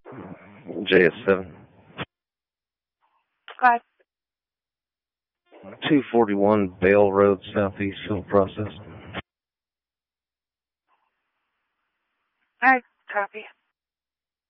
JS7. Go ahead. 241 Bale Road, Southeast, field process. All right, copy.